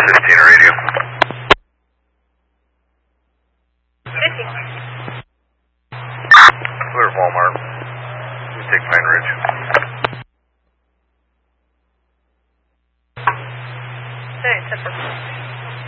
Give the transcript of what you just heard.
15 radio. 50. Clear Walmart. We take Pine Ridge. Okay, 10-4.